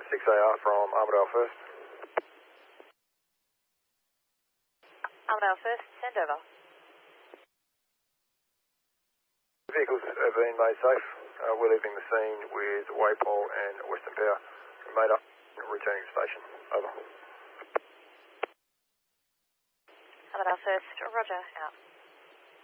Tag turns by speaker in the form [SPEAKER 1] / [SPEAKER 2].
[SPEAKER 1] 6AR from Armidale First.
[SPEAKER 2] Armidale First, send over.
[SPEAKER 1] Vehicles have been made safe. We're leaving the scene with Waypole and Western Power. Made up, returning to station. Over.
[SPEAKER 2] Armidale First, roger, out.